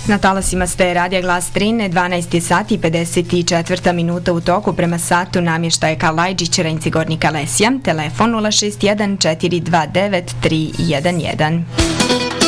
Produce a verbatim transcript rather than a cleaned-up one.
Na talasima ste Radija Glas Trine, dvanaest sati i pedeset četiri minuta u toku prema satu namještaje Kalajđić, Renci Gornji Kalesija, telefon nula šest jedan četiri dva devet tri jedan jedan.